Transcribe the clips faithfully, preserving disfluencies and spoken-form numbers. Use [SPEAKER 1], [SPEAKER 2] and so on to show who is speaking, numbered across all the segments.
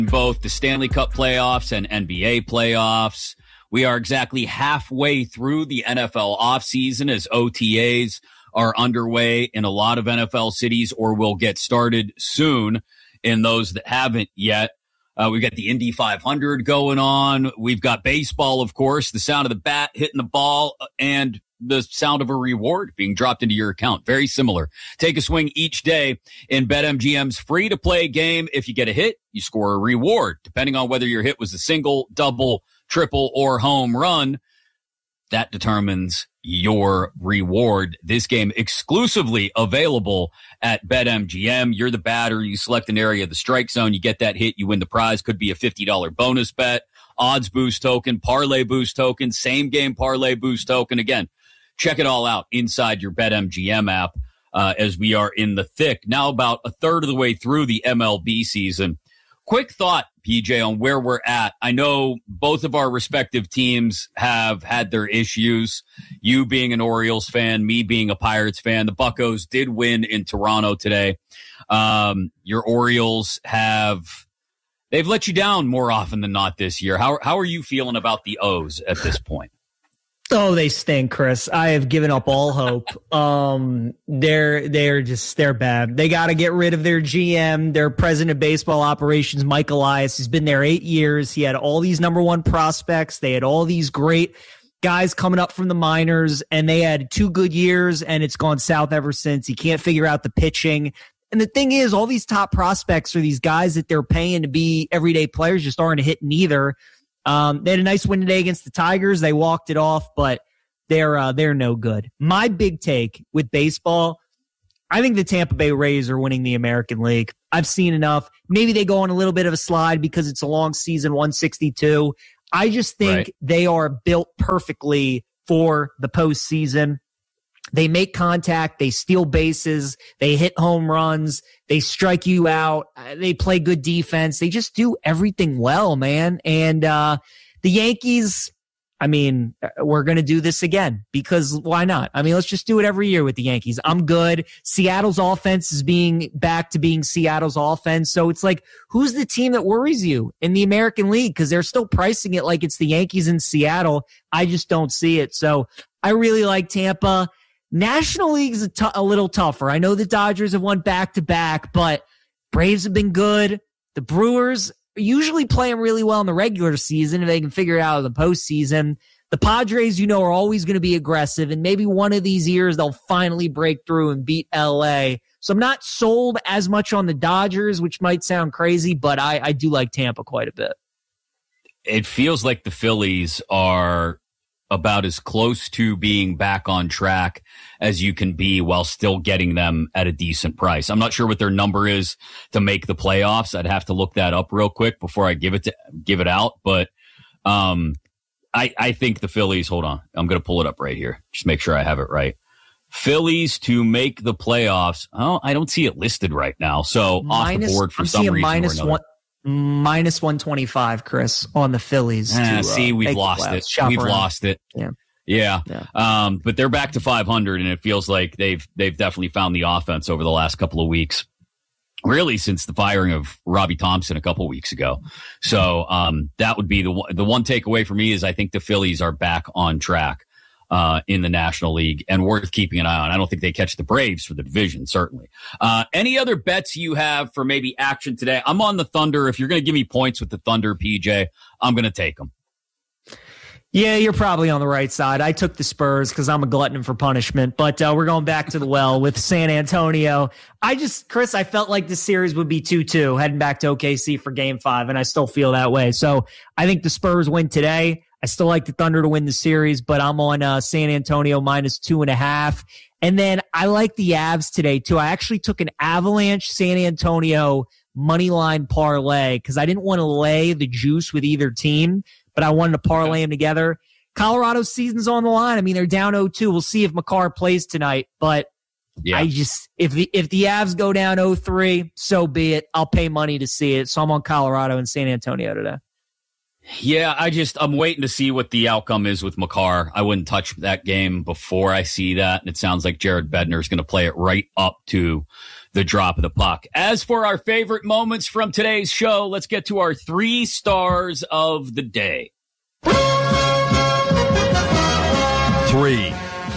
[SPEAKER 1] both the Stanley Cup playoffs and N B A playoffs. We are exactly halfway through the N F L offseason as O T As are underway in a lot of N F L cities or will get started soon in those that haven't yet. Uh, we've got the Indy five hundred going on. We've got baseball, of course, the sound of the bat hitting the ball and the sound of a reward being dropped into your account. Very similar. Take a swing each day in BetMGM's free-to-play game. If you get a hit, you score a reward. Depending on whether your hit was a single, double, triple, or home run, that determines your reward. This game exclusively available at BetMGM. You're the batter. You select an area of the strike zone. You get that hit. You win the prize. Could be a fifty dollars bonus bet, odds boost token, parlay boost token, same game parlay boost token. Again, check it all out inside your BetMGM app uh, as we are in the thick. Now about a third of the way through the M L B season. Quick thought, P J, on where we're at. I know both of our respective teams have had their issues. You being an Orioles fan, me being a Pirates fan. The Buccos did win in Toronto today. Um, your Orioles have, they've let you down more often than not this year. How, how are you feeling about the O's at this point?
[SPEAKER 2] Oh, they stink, Chris. I have given up all hope. Um, they're they're just they're bad. They got to get rid of their G M, their president of baseball operations, Mike Elias. He's been there eight years. He had all these number one prospects. They had all these great guys coming up from the minors, and they had two good years, and it's gone south ever since. He can't figure out the pitching. And the thing is, all these top prospects are these guys that they're paying to be everyday players just aren't hitting either. Um, they had a nice win today against the Tigers. They walked it off, but they're uh, they're no good. My big take with baseball, I think the Tampa Bay Rays are winning the American League. I've seen enough. Maybe they go on a little bit of a slide because it's a long season, one sixty-two. I just think right. They are built perfectly for the postseason. They make contact. They steal bases. They hit home runs. They strike you out. They play good defense. They just do everything well, man. And uh, the Yankees, I mean, we're going to do this again because why not? I mean, let's just do it every year with the Yankees. I'm good. Seattle's offense is being back to being Seattle's offense. So it's like, who's the team that worries you in the American League? Because they're still pricing it like it's the Yankees in Seattle. I just don't see it. So I really like Tampa. National League's a, t- a little tougher. I know the Dodgers have won back-to-back, but Braves have been good. The Brewers usually play them really well in the regular season if they can figure it out in the postseason. The Padres, you know, are always going to be aggressive, and maybe one of these years they'll finally break through and beat L A. So I'm not sold as much on the Dodgers, which might sound crazy, but I, I do like Tampa quite a bit.
[SPEAKER 1] It feels like the Phillies are about as close to being back on track as you can be while still getting them at a decent price. I'm not sure what their number is to make the playoffs. I'd have to look that up real quick before I give it to give it out. But um, I, I think the Phillies, hold on, I'm going to pull it up right here. Just make sure I have it right. Phillies to make the playoffs. Oh, I don't see it listed right now. So minus, off the board for
[SPEAKER 2] I'm
[SPEAKER 1] some reason
[SPEAKER 2] minus
[SPEAKER 1] or another.
[SPEAKER 2] One. Minus one twenty-five, Chris, on the Phillies.
[SPEAKER 1] Ah,
[SPEAKER 2] to,
[SPEAKER 1] see,
[SPEAKER 2] uh,
[SPEAKER 1] we've lost it. We've around. lost it.
[SPEAKER 2] Yeah.
[SPEAKER 1] Yeah.
[SPEAKER 2] yeah.
[SPEAKER 1] Um, but they're back to five hundred, and it feels like they've they've definitely found the offense over the last couple of weeks. Really, since the firing of Robbie Thompson a couple of weeks ago. So um, that would be the one, the one takeaway for me is I think the Phillies are back on track uh, in the National League and worth keeping an eye on. I don't think they catch the Braves for the division, certainly. Uh, any other bets you have for maybe action today? I'm on the Thunder. If you're going to give me points with the Thunder, P J, I'm going to take them.
[SPEAKER 2] Yeah, you're probably on the right side. I took the Spurs because I'm a glutton for punishment, but uh, we're going back to the well with San Antonio. I just, Chris, I felt like this series would be two two heading back to O K C for game five, and I still feel that way. So I think the Spurs win today. I still like the Thunder to win the series, but I'm on uh, San Antonio minus two and a half. And then I like the Avs today, too. I actually took an Avalanche San Antonio money line parlay because I didn't want to lay the juice with either team, but I wanted to parlay them together. Colorado's season's on the line. I mean, they're down oh two. We'll see if Makar plays tonight, but yeah. I just, if the, if the Avs go down oh three, so be it. I'll pay money to see it. So I'm on Colorado and San Antonio today.
[SPEAKER 1] Yeah, I just, I'm waiting to see what the outcome is with Makar. I wouldn't touch that game before I see that. And it sounds like Jared Bednar is going to play it right up to the drop of the puck. As for our favorite moments from today's show, let's get to our three stars of the day.
[SPEAKER 3] Three.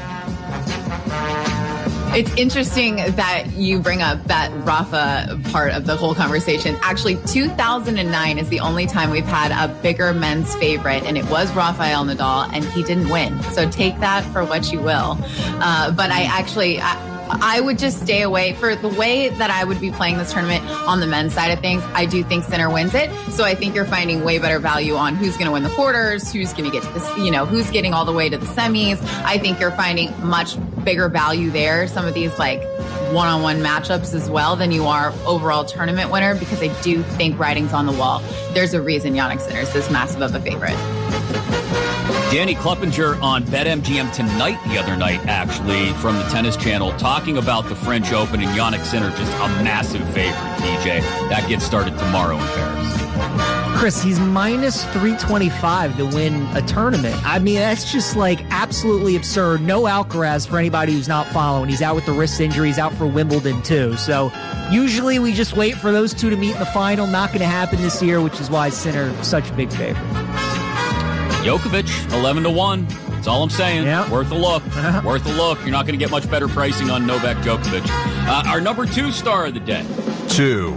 [SPEAKER 4] It's interesting that you bring up that Rafa part of the whole conversation. Actually, two thousand nine is the only time we've had a bigger men's favorite, and it was Rafael Nadal, and he didn't win. So take that for what you will. Uh, but I actually... I, I would just stay away for the way that I would be playing this tournament on the men's side of things. I do think Sinner wins it. So I think you're finding way better value on who's going to win the quarters, who's going to get to this, you know, who's getting all the way to the semis. I think you're finding much bigger value there. Some of these like one-on-one matchups as well than you are overall tournament winner, because I do think writing's on the wall. There's a reason Jannik Sinner is this massive of a favorite.
[SPEAKER 1] Danny Kleppinger on BetMGM tonight, the other night, actually, from the Tennis Channel, talking about the French Open and Jannik Sinner, just a massive favorite, D J. That gets started tomorrow in Paris.
[SPEAKER 2] Chris, he's minus three twenty-five to win a tournament. I mean, that's just like absolutely absurd. No Alcaraz for anybody who's not following. He's out with the wrist injury. He's out for Wimbledon, too. So usually we just wait for those two to meet in the final. Not going to happen this year, which is why Sinner such a big favorite.
[SPEAKER 1] Djokovic, eleven to one. That's all I'm saying.
[SPEAKER 2] Yep.
[SPEAKER 1] Worth a look.
[SPEAKER 2] Uh-huh.
[SPEAKER 1] Worth a look. You're not going to get much better pricing on Novak Djokovic. Uh, our number two star of the day.
[SPEAKER 3] Two.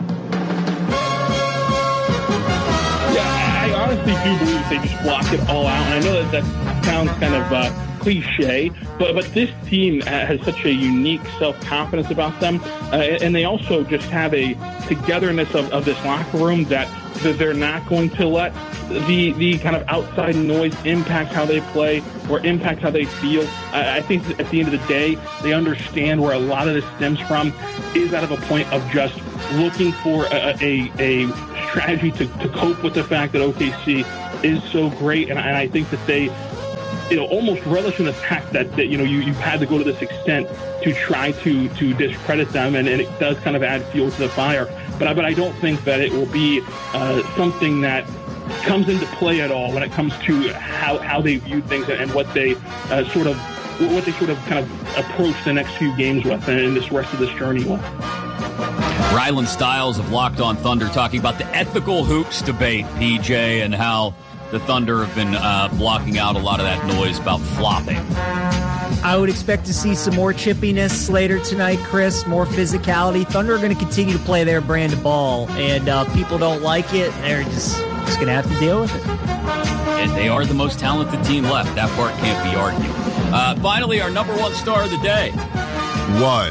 [SPEAKER 5] Yeah, I honestly do believe they just block it all out. And I know that that sounds kind of uh, cliche, but but this team has such a unique self-confidence about them. Uh, and they also just have a togetherness of, of this locker room that, that they're not going to let the the kind of outside noise impact how they play or impact how they feel. I, I think that at the end of the day, they understand where a lot of this stems from is out of a point of just looking for a, a, a strategy to, to cope with the fact that O K C is so great. And, and I think that they, you know, almost relish in the fact that, that you know, you, you've had to go to this extent to try to to discredit them, and, and it does kind of add fuel to the fire. But I, but I don't think that it will be uh, something that comes into play at all when it comes to how, how they view things and what they uh, sort of what they sort of kind of approach the next few games with and this rest of this journey with.
[SPEAKER 1] Rylan Stiles of Locked On Thunder talking about the ethical hoops debate, P J, and how the Thunder have been uh, blocking out a lot of that noise about flopping.
[SPEAKER 2] I would expect to see some more chippiness later tonight, Chris, more physicality. Thunder are going to continue to play their brand of ball, and uh, people don't like it. They're just, just going to have to deal with it.
[SPEAKER 1] And they are the most talented team left. That part can't be argued. Uh, finally, our number one star of the day.
[SPEAKER 3] One.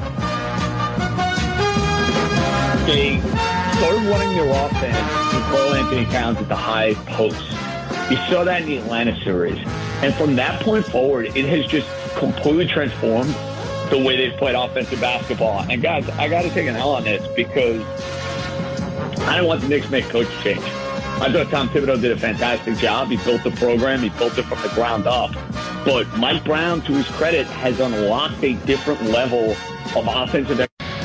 [SPEAKER 6] They started running their offense with Karl Anthony Towns at the high post. You saw that in the Atlanta series. And from that point forward, it has just completely transformed the way they've played offensive basketball. And guys, I got to take an L on this because I don't want the Knicks to make coach change. I thought Tom Thibodeau did a fantastic job. He built the program. He built it from the ground up. But Mike Brown, to his credit, has unlocked a different level of offensive.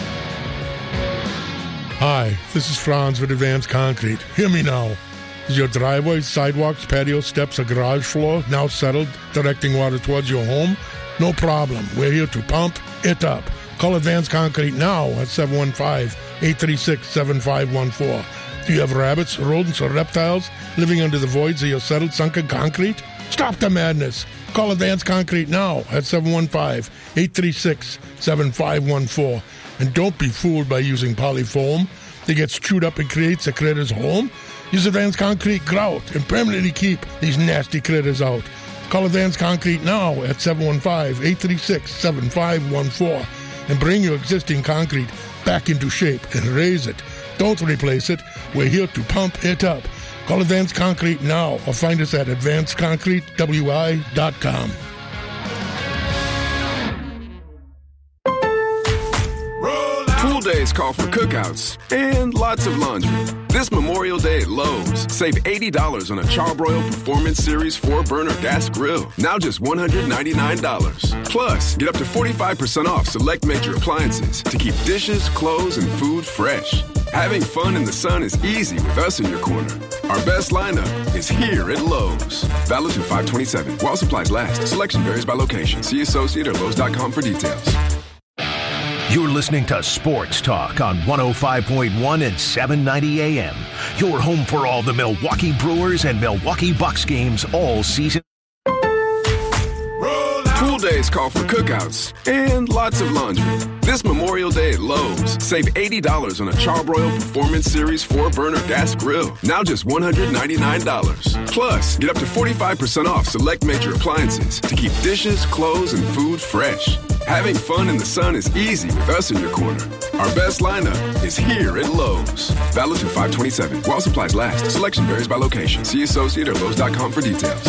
[SPEAKER 7] Hi, this is Franz with Advanced Concrete. Hear me now. Is your driveway, sidewalks, patio steps, or garage floor now settled, directing water towards your home? No problem. We're here to pump it up. Call Advanced Concrete now at seven one five, eight three six, seven five one four. Do you have rabbits, rodents, or reptiles living under the voids of your settled, sunken concrete? Stop the madness. Call Advanced Concrete now at seven one five, eight three six, seven five one four. And don't be fooled by using polyfoam that gets chewed up and creates a critter's home. Use Advanced Concrete grout and permanently keep these nasty critters out. Call Advanced Concrete now at seven one five, eight three six, seven five one four and bring your existing concrete back into shape and raise it. Don't replace it. We're here to pump it up. Call Advanced Concrete now or find us at advanced concrete w i dot com.
[SPEAKER 8] Pool days call for cookouts and lots of laundry. This Memorial Day at Lowe's, save eighty dollars on a Charbroil Performance Series four burner gas grill. Now just one hundred ninety-nine dollars. Plus, get up to forty-five percent off select major appliances to keep dishes, clothes, and food fresh. Having fun in the sun is easy with us in your corner. Our best lineup is here at Lowe's. Valid through five twenty-seven. While supplies last. Selection varies by location. See associate or Lowe's dot com for details.
[SPEAKER 9] You're listening to Sports Talk on one oh five point one and seven ninety A M. Your home for all the Milwaukee Brewers and Milwaukee Bucks games all season.
[SPEAKER 8] Pool days call for cookouts and lots of laundry. This Memorial Day at Lowe's, save eighty dollars on a Charbroil Performance Series four burner gas grill. Now just one hundred ninety-nine dollars. Plus, get up to forty-five percent off select major appliances to keep dishes, clothes, and food fresh. Having fun in the sun is easy with us in your corner. Our best lineup is here at Lowe's. Valid through five twenty-seven. While supplies last. Selection varies by location. See associate or Lowe's dot com for details.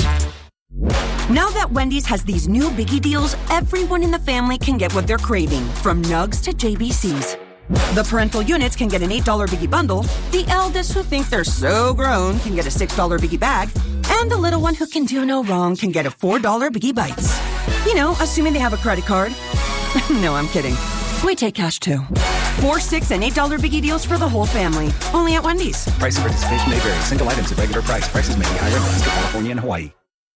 [SPEAKER 10] Now that Wendy's has these new biggie deals, everyone in the family can get what they're craving, from nugs to J B Cs. The parental units can get an eight dollar biggie bundle, the eldest who think they're so grown can get a six dollar biggie bag, and the little one who can do no wrong can get a four dollar biggie bites. You know, assuming they have a credit card. No, I'm kidding. We take cash too. Four, six, and eight dollar biggie deals for the whole family. Only at Wendy's.
[SPEAKER 11] Price and participation may vary. Single items at regular price. Prices may be higher in Alaska, California, and Hawaii.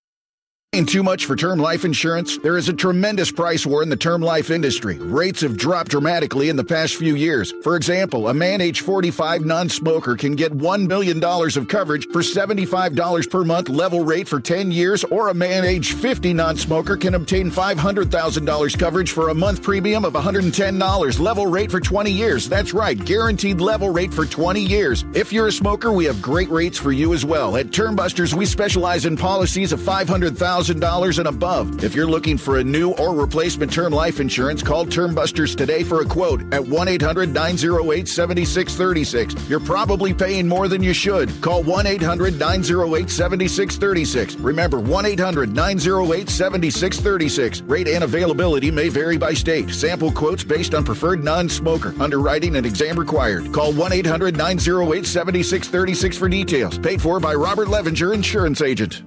[SPEAKER 12] Paying too much for term life insurance? There is a tremendous price war in the term life industry. Rates have dropped dramatically in the past few years. For example, a man age forty-five non-smoker can get one million dollars of coverage for seventy-five dollars per month level rate for ten years, or a man age fifty non-smoker can obtain five hundred thousand dollars coverage for a month premium of one hundred ten dollars level rate for twenty years. That's right, guaranteed level rate for twenty years. If you're a smoker, we have great rates for you as well. At Term Busters, we specialize in policies of five hundred thousand dollars and above. If you're looking for a new or replacement term life insurance, call Term Busters today for a quote at one eight hundred nine oh eight seven six three six. You're probably paying more than you should. Call one eight hundred nine oh eight seven six three six. Remember, one eight hundred nine oh eight seven six three six. Rate and availability may vary by state. Sample quotes based on preferred non-smoker. Underwriting and exam required. Call one eight hundred nine oh eight seven six three six for details. Paid for by Robert Levenger, insurance agent.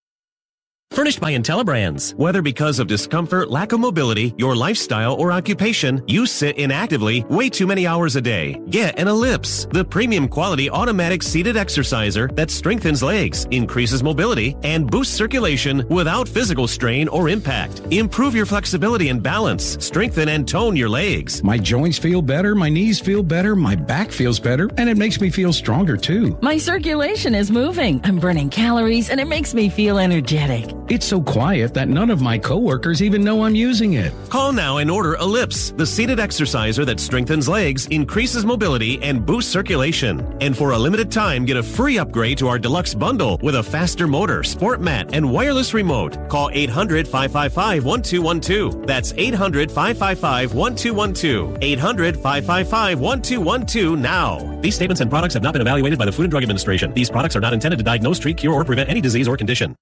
[SPEAKER 13] Furnished by IntelliBrands. Whether because of discomfort, lack of mobility, your lifestyle, or occupation, you sit inactively way too many hours a day. Get an Ellipse, the premium quality automatic seated exerciser that strengthens legs, increases mobility, and boosts circulation without physical strain or impact. Improve your flexibility and balance. Strengthen and tone your legs.
[SPEAKER 14] My joints feel better, my knees feel better, my back feels better, and it makes me feel stronger too.
[SPEAKER 15] My circulation is moving. I'm burning calories, and it makes me feel energetic.
[SPEAKER 14] It's so quiet that none of my coworkers even know I'm using it.
[SPEAKER 13] Call now and order Ellipse, the seated exerciser that strengthens legs, increases mobility, and boosts circulation. And for a limited time, get a free upgrade to our deluxe bundle with a faster motor, sport mat, and wireless remote. Call eight hundred five five five one two one two. That's eight hundred five five five one two one two. eight hundred five five five one two one two now. These statements and products have not been evaluated by the Food and Drug Administration. These products are not intended to diagnose, treat, cure, or prevent any disease or condition.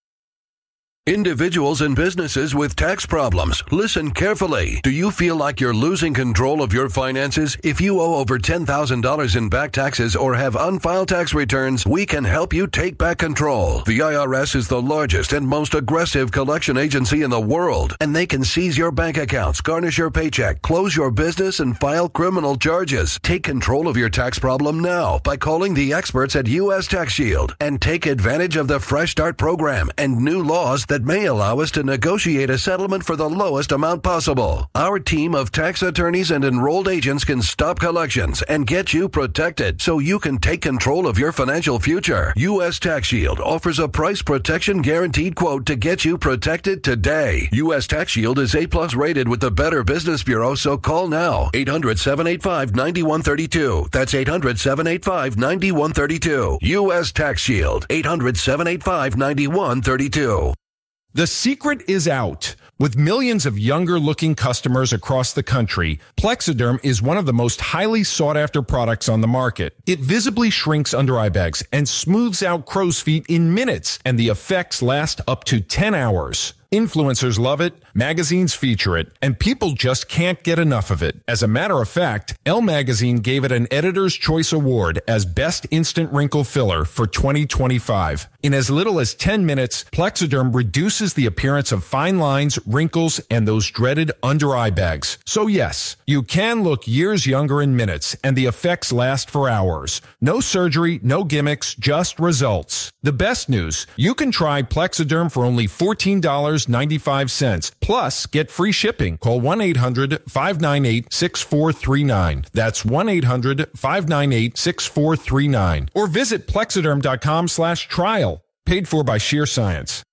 [SPEAKER 16] Individuals and businesses with tax problems, listen carefully. Do you feel like you're losing control of your finances? If you owe over ten thousand dollars in back taxes or have unfiled tax returns, we can help you take back control. The I R S is the largest and most aggressive collection agency in the world, and they can seize your bank accounts, garnish your paycheck, close your business, and file criminal charges. Take control of your tax problem now by calling the experts at U S Tax Shield and take advantage of the Fresh Start program and new laws that may allow us to negotiate a settlement for the lowest amount possible. Our team of tax attorneys and enrolled agents can stop collections and get you protected so you can take control of your financial future. U S Tax Shield offers a price protection guaranteed quote to get you protected today. U S Tax Shield is A plus rated with the Better Business Bureau, so call now. eight hundred seven eight five nine one three two. That's eight hundred seven eight five nine one three two. U S Tax Shield. eight hundred seven eight five nine one three two.
[SPEAKER 17] The secret is out. With millions of younger-looking customers across the country, Plexiderm is one of the most highly sought-after products on the market. It visibly shrinks under-eye bags and smooths out crow's feet in minutes, and the effects last up to ten hours. Influencers love it, magazines feature it, and people just can't get enough of it. As a matter of fact, Elle Magazine gave it an Editor's Choice Award as Best Instant Wrinkle Filler for twenty twenty-five. In as little as ten minutes, Plexiderm reduces the appearance of fine lines, wrinkles, and those dreaded under-eye bags. So yes, you can look years younger in minutes, and the effects last for hours. No surgery, no gimmicks, just results. The best news, you can try Plexiderm for only fourteen dollars dollars and ninety-five cents. Plus, get free shipping. Call one eight hundred five nine eight six four three nine. That's one eight hundred five nine eight six four three nine. Or visit Plexiderm dot com slash trial. Paid for by Sheer Science.